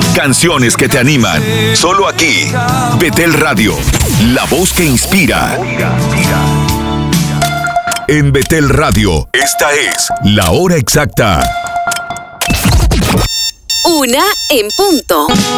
canciones que te animan. Solo aquí, Betel Radio, la voz que inspira. En Betel Radio, esta es la hora exacta. 1:00 PM.